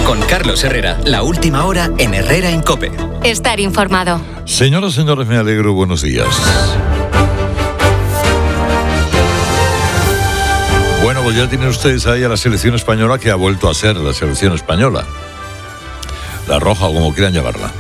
Con Carlos Herrera, la última hora en Herrera en COPE. Estar informado. Señoras, señores, me alegro. Buenos días. Bueno, pues ya tienen ustedes ahí a la selección española, que ha vuelto a ser la selección española. La roja, o como quieran llamarla.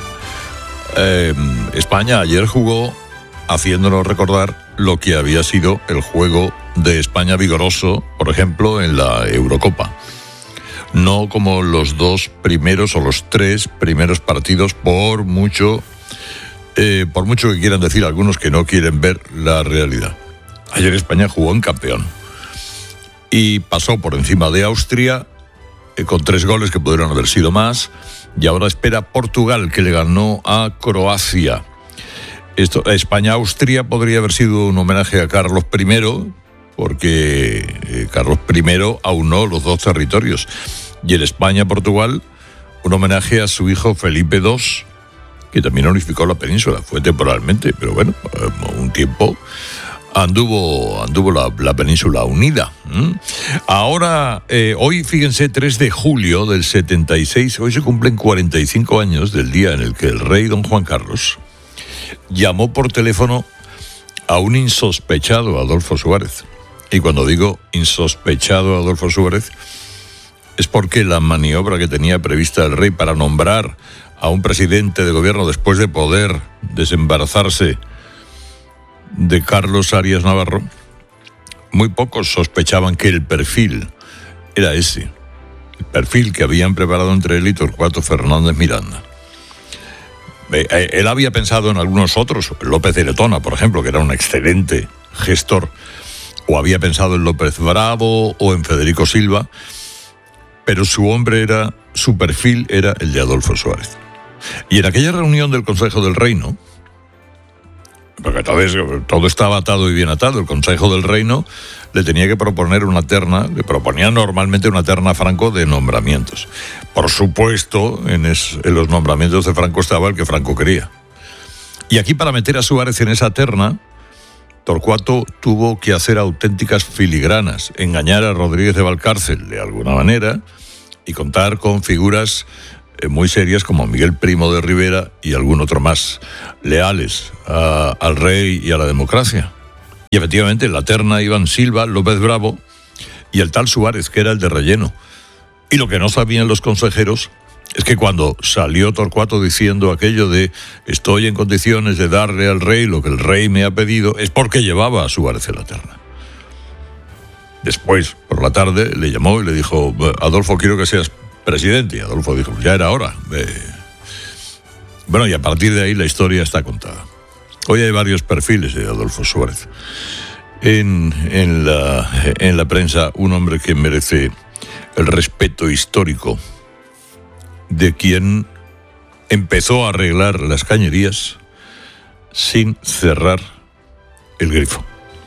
España ayer jugó haciéndonos recordar lo que había sido el juego de España vigoroso, por ejemplo, en la Eurocopa. No como los dos primeros o los tres primeros partidos, por mucho que quieran decir algunos que no quieren ver la realidad. Ayer España jugó en campeón y pasó por encima de Austria con 3 goles que pudieron haber sido más, y ahora espera Portugal, que le ganó a Croacia. España-Austria podría haber sido un homenaje a Carlos I, porque Carlos I aunó los 2 territorios. Y en España-Portugal, un homenaje a su hijo Felipe II, que también unificó la península. Fue temporalmente, pero bueno, un tiempo anduvo la península unida. Ahora, hoy, fíjense, 3 de julio del 76, hoy se cumplen 45 años del día en el que el rey don Juan Carlos llamó por teléfono a un insospechado Adolfo Suárez. Y cuando digo insospechado Adolfo Suárez, es porque la maniobra que tenía prevista el rey para nombrar a un presidente de gobierno después de poder desembarazarse de Carlos Arias Navarro, muy pocos sospechaban que el perfil era ese, el perfil que habían preparado entre él y Torcuato Fernández Miranda. Él había pensado en algunos otros, López de Letona, por ejemplo, que era un excelente gestor, o había pensado en López Bravo o en Federico Silva, pero su perfil era el de Adolfo Suárez. Y en aquella reunión del Consejo del Reino, porque todo estaba atado y bien atado, el Consejo del Reino le tenía que proponer una terna, le proponía normalmente una terna a Franco de nombramientos. Por supuesto, en los nombramientos de Franco estaba el que Franco quería. Y aquí, para meter a Suárez en esa terna, Torcuato tuvo que hacer auténticas filigranas, engañar a Rodríguez de Valcárcel de alguna manera y contar con figuras muy serias como Miguel Primo de Rivera y algún otro más, leales al rey y a la democracia. Y efectivamente en la terna iban Silva, López Bravo y el tal Suárez, que era el de relleno. Y lo que no sabían los consejeros es que cuando salió Torcuato diciendo aquello de estoy en condiciones de darle al rey lo que el rey me ha pedido, es porque llevaba a Suárez en la terna. Después, por la tarde, le llamó y le dijo: Adolfo, quiero que seas presidente. Y Adolfo dijo: ya era hora. Bueno, y a partir de ahí la historia está contada. Hoy hay varios perfiles de Adolfo Suárez. En la prensa, un hombre que merece el respeto histórico de quien empezó a arreglar las cañerías sin cerrar el grifo.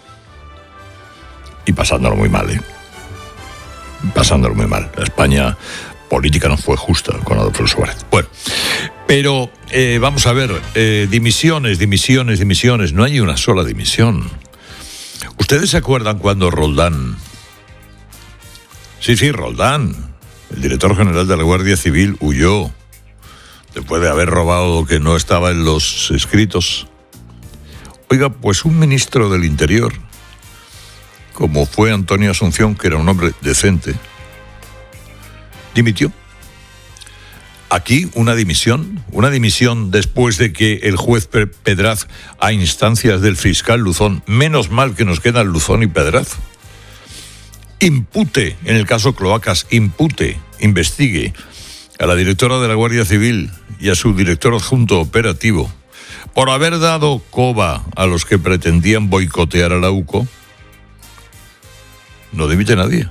Y pasándolo muy mal, pasándolo muy mal. La España política no fue justa con Adolfo Suárez. Bueno, pero vamos a ver, dimisiones. No hay una sola dimisión. ¿Ustedes se acuerdan cuando Roldán? Sí, Roldán, el director general de la Guardia Civil, huyó después de haber robado lo que no estaba en los escritos? Oiga, pues un ministro del Interior, como fue Antonio Asunción, que era un hombre decente, dimitió. Aquí una dimisión después de que el juez Pedraz, a instancias del fiscal Luzón, menos mal que nos quedan Luzón y Pedraz, impute, en el caso Cloacas, investigue a la directora de la Guardia Civil y a su director adjunto operativo por haber dado coba a los que pretendían boicotear a la UCO. No dimite nadie.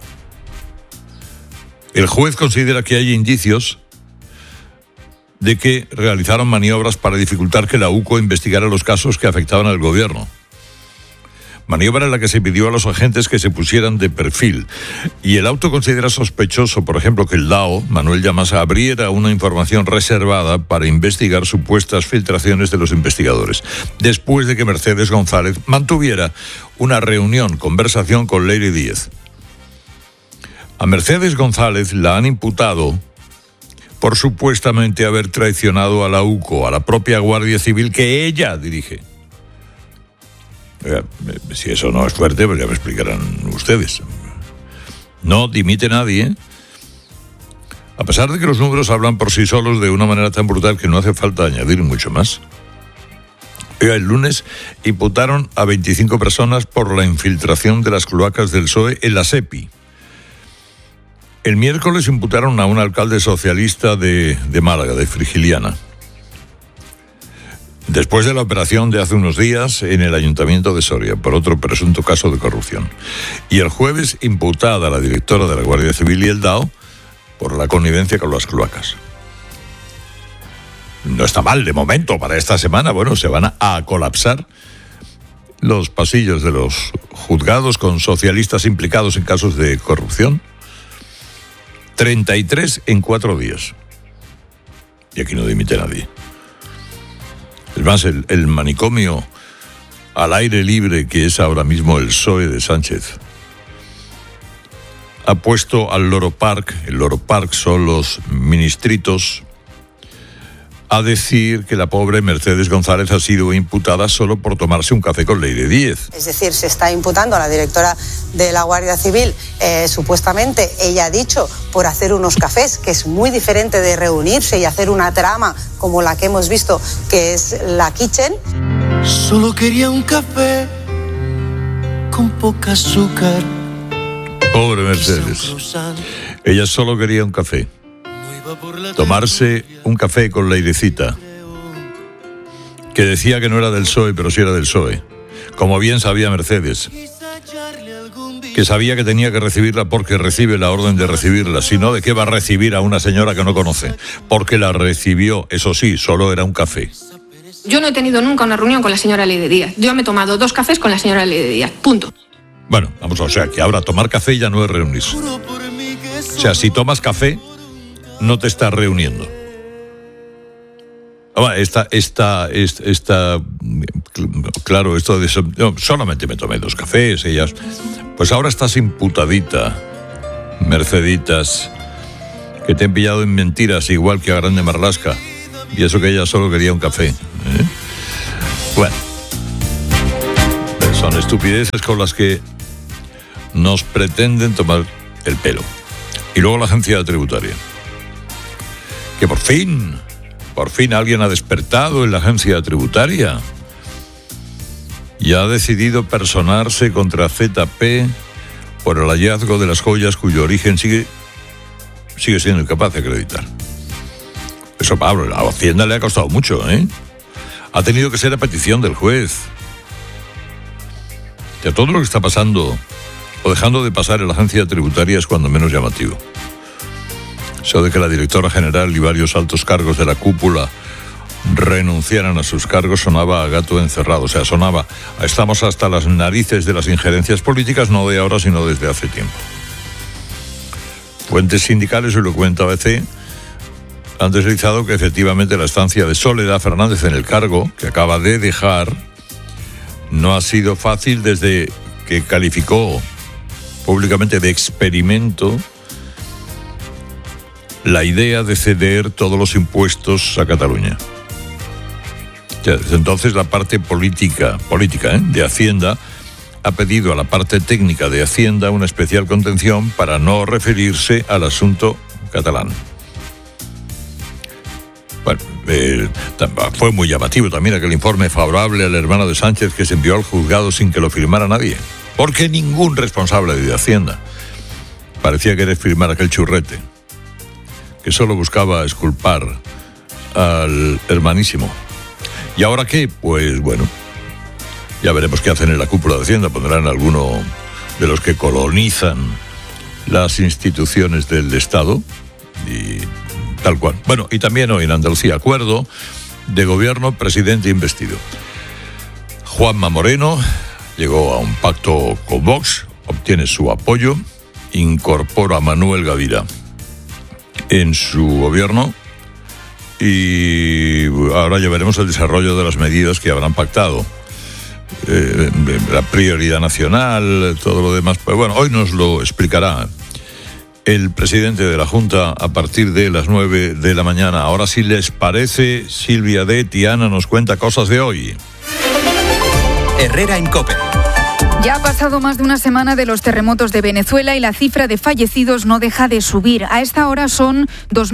El juez considera que hay indicios de que realizaron maniobras para dificultar que la UCO investigara los casos que afectaban al gobierno. Maniobra en la que se pidió a los agentes que se pusieran de perfil. Y el auto considera sospechoso, por ejemplo, que el DAO, Manuel Llamasa, abriera una información reservada para investigar supuestas filtraciones de los investigadores, después de que Mercedes González mantuviera una conversación con Leire Díez. A Mercedes González la han imputado por supuestamente haber traicionado a la UCO, a la propia Guardia Civil que ella dirige. Si eso no es fuerte, pues ya me explicarán ustedes. No dimite nadie, a pesar de que los números hablan por sí solos de una manera tan brutal que no hace falta añadir mucho más. El lunes imputaron a 25 personas por la infiltración de las cloacas del PSOE en la SEPI. El miércoles imputaron a un alcalde socialista de Málaga, de Frigiliana. Después de la operación de hace unos días en el Ayuntamiento de Soria, por otro presunto caso de corrupción. Y el jueves imputada a la directora de la Guardia Civil y el DAO por la connivencia con las cloacas. No está mal de momento para esta semana. Bueno, se van a colapsar los pasillos de los juzgados con socialistas implicados en casos de corrupción. 33 en 4 días. Y aquí no dimite nadie. Es más, el manicomio al aire libre que es ahora mismo el PSOE de Sánchez ha puesto al Loro Park, el Loro Park son los ministritos, a decir que la pobre Mercedes González ha sido imputada solo por tomarse un café con Leire Díez. Es decir, se está imputando a la directora de la Guardia Civil, supuestamente, ella ha dicho, por hacer unos cafés, que es muy diferente de reunirse y hacer una trama como la que hemos visto, que es la Kitchen. Solo quería un café con poca azúcar. Pobre Mercedes. Ella solo quería un café. Tomarse un café con Leirecita, que decía que no era del PSOE, pero sí era del PSOE. Como bien sabía Mercedes, que sabía que tenía que recibirla porque recibe la orden de recibirla, si no, ¿de qué va a recibir a una señora que no conoce? Porque la recibió, eso sí, solo era un café. Yo no he tenido nunca una reunión con la señora Leire Díez. Yo me he tomado 2 cafés con la señora Leire Díez, punto. Bueno, vamos, o sea, que ahora tomar café ya no es reunirse. O sea, si tomas café, no te estás reuniendo. Claro, esto de eso, no, solamente me tomé 2 cafés, ellas. Pues ahora estás imputadita, Merceditas, que te han pillado en mentiras igual que a Grande Marlaska. Y eso que ella solo quería un café. Bueno, son estupideces con las que nos pretenden tomar el pelo. Y luego la agencia tributaria, que por fin alguien ha despertado en la agencia tributaria y ha decidido personarse contra ZP por el hallazgo de las joyas cuyo origen sigue siendo incapaz de acreditar. Eso, Pablo, a Hacienda le ha costado mucho, ¿eh? Ha tenido que ser a petición del juez. Ya todo lo que está pasando o dejando de pasar en la agencia tributaria es cuando menos llamativo. Eso de que la directora general y varios altos cargos de la cúpula renunciaran a sus cargos sonaba a gato encerrado. O sea, sonaba a estamos hasta las narices de las injerencias políticas, no de ahora, sino desde hace tiempo. Fuentes sindicales, hoy lo cuenta ABC, han deslizado que efectivamente la estancia de Soledad Fernández en el cargo, que acaba de dejar, no ha sido fácil desde que calificó públicamente de experimento la idea de ceder todos los impuestos a Cataluña. Ya, desde entonces la parte política de Hacienda ha pedido a la parte técnica de Hacienda una especial contención para no referirse al asunto catalán. Bueno, fue muy llamativo también aquel informe favorable al hermano de Sánchez que se envió al juzgado sin que lo firmara nadie, porque ningún responsable de Hacienda parecía querer firmar aquel churrete, que solo buscaba exculpar al hermanísimo. ¿Y ahora qué? Pues bueno, ya veremos qué hacen en la cúpula de Hacienda. Pondrán alguno de los que colonizan las instituciones del Estado y tal cual. Bueno, y también hoy en Andalucía, acuerdo de gobierno, presidente investido. Juanma Moreno llegó a un pacto con Vox, obtiene su apoyo, incorpora a Manuel Gavira en su gobierno y ahora ya veremos el desarrollo de las medidas que habrán pactado. La prioridad nacional, todo lo demás. Pues bueno, hoy nos lo explicará el presidente de la Junta a partir de las 9 de la mañana. Ahora, si les parece, Silvia de Tiana nos cuenta cosas de hoy. Herrera en COPE. Ya ha pasado más de una semana de los terremotos de Venezuela y la cifra de fallecidos no deja de subir. A esta hora son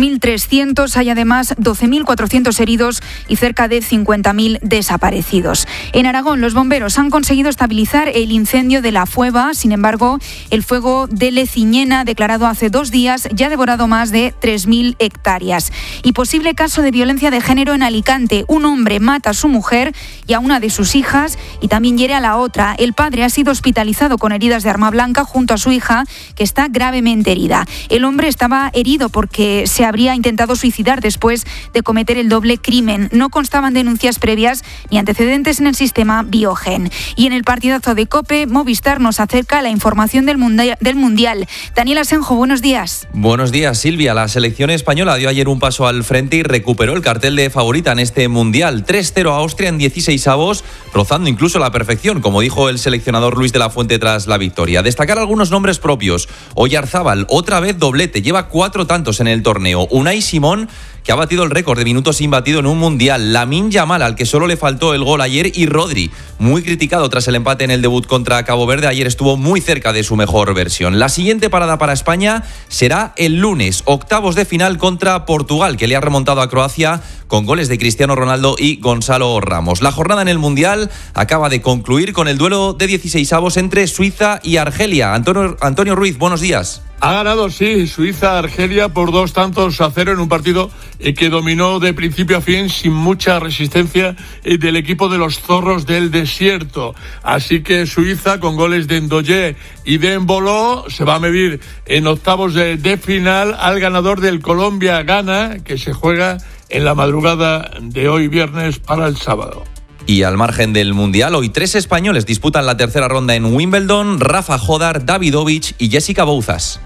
2.300, hay además 12.400 heridos y cerca de 50.000 desaparecidos. En Aragón, los bomberos han conseguido estabilizar el incendio de La Fueva. Sin embargo, el fuego de Leciñena, declarado hace 2 días, ya ha devorado más de 3.000 hectáreas. Y posible caso de violencia de género en Alicante. Un hombre mata a su mujer y a una de sus hijas y también hiere a la otra. El padre ha sido hospitalizado con heridas de arma blanca junto a su hija, que está gravemente herida. El hombre estaba herido porque se habría intentado suicidar después de cometer el doble crimen. No constaban denuncias previas ni antecedentes en el sistema Biogen. Y en el partidazo de COPE, Movistar nos acerca la información del Mundial. Daniel Asenjo, buenos días. Buenos días, Silvia. La selección española dio ayer un paso al frente y recuperó el cartel de favorita en este Mundial. 3-0 a Austria en 16avos, rozando incluso la perfección, como dijo el seleccionador Luis de la Fuente tras la victoria. Destacar algunos nombres propios. Oyarzábal, otra vez doblete, lleva 4 tantos en el torneo. Unai Simón, que ha batido el récord de minutos sin batido en un Mundial. Lamine Yamal, al que solo le faltó el gol ayer. Y Rodri, muy criticado tras el empate en el debut contra Cabo Verde. Ayer estuvo muy cerca de su mejor versión. La siguiente parada para España será el lunes. Octavos de final contra Portugal, que le ha remontado a Croacia con goles de Cristiano Ronaldo y Gonzalo Ramos. La jornada en el Mundial acaba de concluir con el duelo de 16avos entre Suiza y Argelia. Antonio Ruiz, buenos días. Ha ganado, sí, Suiza-Argelia por 2-0 en un partido que dominó de principio a fin sin mucha resistencia del equipo de los zorros del desierto. Así que Suiza, con goles de Ndoye y de Embolo, se va a medir en octavos de final al ganador del Colombia-Ghana, que se juega en la madrugada de hoy viernes para el sábado. Y al margen del Mundial, hoy 3 españoles disputan la tercera ronda en Wimbledon: Rafa Jodar, Davidovich y Jessica Bouzas.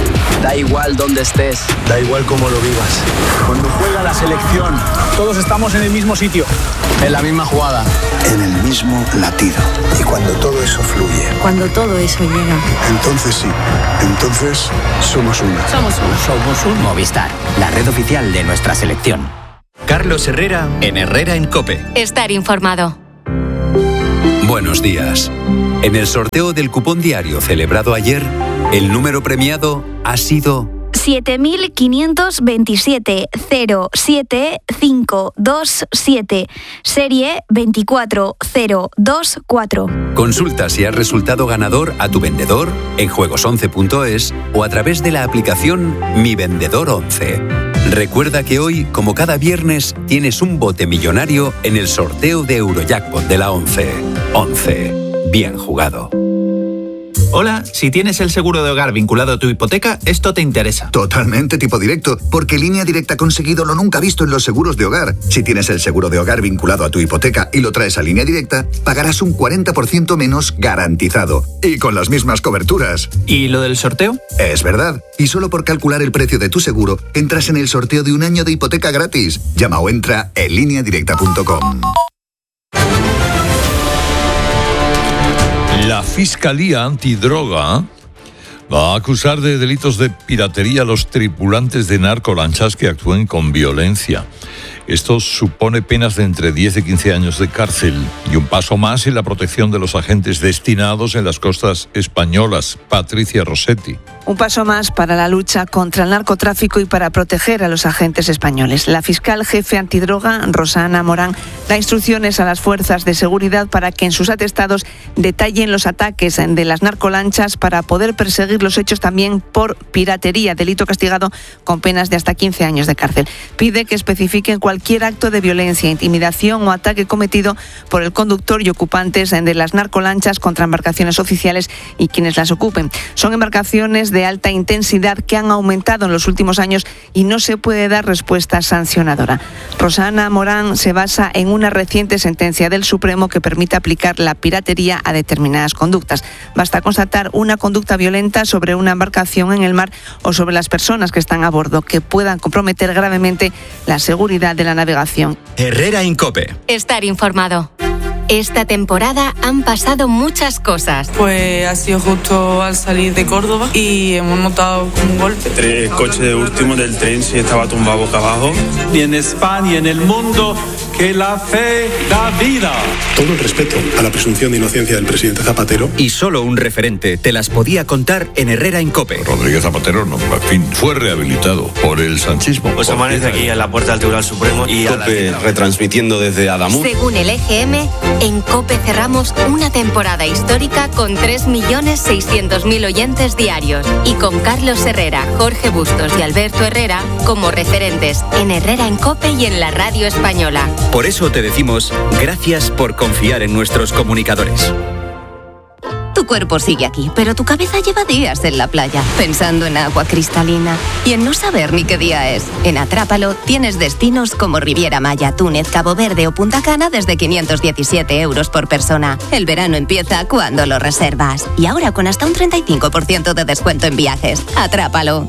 Da igual dónde estés, da igual cómo lo vivas. Cuando juega la selección, todos estamos en el mismo sitio, en la misma jugada, en el mismo latido. Y cuando todo eso fluye, cuando todo eso llega, entonces sí, entonces somos uno. Somos uno. Movistar, la red oficial de nuestra selección. Carlos Herrera en Herrera en COPE. Estar informado. Buenos días. En el sorteo del cupón diario celebrado ayer, el número premiado ha sido 7.527-07527, serie 24024. Consulta si has resultado ganador a tu vendedor en juegos11.es o a través de la aplicación Mi Vendedor 11. Recuerda que hoy, como cada viernes, tienes un bote millonario en el sorteo de Eurojackpot de la 11. 11. Bien jugado. Hola, si tienes el seguro de hogar vinculado a tu hipoteca, esto te interesa. Totalmente tipo directo, porque Línea Directa ha conseguido lo nunca visto en los seguros de hogar. Si tienes el seguro de hogar vinculado a tu hipoteca y lo traes a Línea Directa, pagarás un 40% menos garantizado. Y con las mismas coberturas. ¿Y lo del sorteo? Es verdad. Y solo por calcular el precio de tu seguro, entras en el sorteo de un año de hipoteca gratis. Llama o entra en lineadirecta.com. La Fiscalía Antidroga va a acusar de delitos de piratería a los tripulantes de narcolanchas que actúen con violencia. Esto supone penas de entre 10 y 15 años de cárcel y un paso más en la protección de los agentes destinados en las costas españolas. Patricia Rossetti. Un paso más para la lucha contra el narcotráfico y para proteger a los agentes españoles. La fiscal jefe antidroga, Rosana Morán, da instrucciones a las fuerzas de seguridad para que en sus atestados detallen los ataques de las narcolanchas para poder perseguir los hechos también por piratería, delito castigado con penas de hasta 15 años de cárcel. Pide que especifiquen cualquier acto de violencia, intimidación o ataque cometido por el conductor y ocupantes de las narcolanchas contra embarcaciones oficiales y quienes las ocupen. Son embarcaciones de alta intensidad que han aumentado en los últimos años y no se puede dar respuesta sancionadora. Rosana Morán se basa en una reciente sentencia del Supremo que permite aplicar la piratería a determinadas conductas. Basta constatar una conducta violenta sobre una embarcación en el mar o sobre las personas que están a bordo que puedan comprometer gravemente la seguridad de la navegación. Herrera en COPE. Estar informado. Esta temporada han pasado muchas cosas. Pues ha sido justo al salir de Córdoba y hemos notado un golpe. El coche de último del tren sí estaba tumbado boca abajo. Y en España y en el mundo, que la fe da vida. Todo el respeto a la presunción de inocencia del presidente Zapatero. Y solo un referente te las podía contar en Herrera en COPE. Rodríguez Zapatero, no, en fin, fue rehabilitado por el sanchismo. Pues amanece aquí en la puerta del Tribunal Supremo y COPE retransmitiendo desde Adamuz. Según el EGM, en COPE cerramos una temporada histórica con 3.600.000 oyentes diarios y con Carlos Herrera, Jorge Bustos y Alberto Herrera como referentes en Herrera en COPE y en la radio española. Por eso te decimos gracias por confiar en nuestros comunicadores. Tu cuerpo sigue aquí, pero tu cabeza lleva días en la playa, pensando en agua cristalina y en no saber ni qué día es. En Atrápalo tienes destinos como Riviera Maya, Túnez, Cabo Verde o Punta Cana desde 517 euros por persona. El verano empieza cuando lo reservas. Y ahora con hasta un 35% de descuento en viajes. Atrápalo.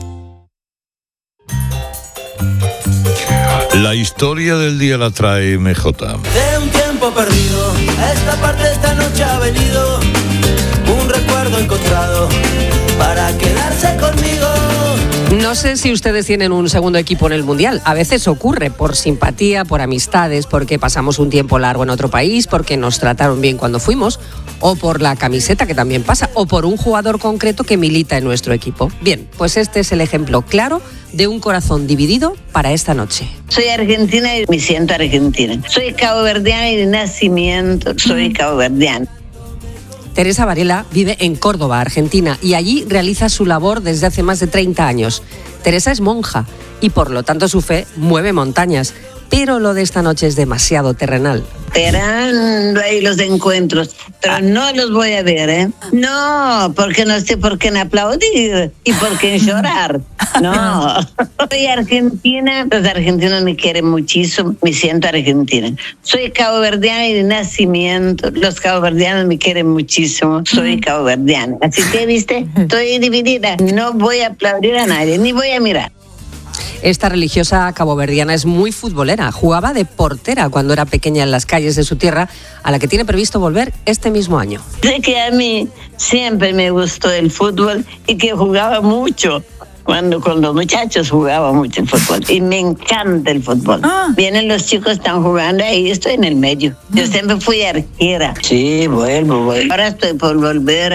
La historia del día la trae MJ. De un tiempo perdido, a esta parte esta noche ha venido un recuerdo encontrado para quedarse conmigo. No sé si ustedes tienen un segundo equipo en el Mundial. A veces ocurre por simpatía, por amistades, porque pasamos un tiempo largo en otro país, porque nos trataron bien cuando fuimos, o por la camiseta, que también pasa, o por un jugador concreto que milita en nuestro equipo. Bien, pues este es el ejemplo claro de un corazón dividido para esta noche. Soy argentina y me siento argentina. Soy caboverdiana y de nacimiento soy caboverdiana. Teresa Varela vive en Córdoba, Argentina, y allí realiza su labor desde hace más de 30 años. Teresa es monja y por lo tanto su fe mueve montañas, pero lo de esta noche es demasiado terrenal. Esperando ahí los encuentros, pero no los voy a ver, ¿eh? No, porque no sé por qué en aplaudir y por qué en llorar. No, soy argentina, los argentinos me quieren muchísimo, me siento argentina. Soy caboverdiana y de nacimiento, los caboverdianos me quieren muchísimo, soy caboverdiana. Así que, viste, estoy dividida, no voy a aplaudir a nadie, ni voy a mirar. Esta religiosa caboverdiana es muy futbolera. Jugaba de portera cuando era pequeña en las calles de su tierra, a la que tiene previsto volver este mismo año. Sé que a mí siempre me gustó el fútbol y que jugaba mucho. Cuando con los muchachos jugaba mucho el fútbol y me encanta el fútbol. Vienen los chicos, están jugando ahí, estoy en el medio. Yo siempre fui arquera. Sí, vuelvo. Ahora estoy por volver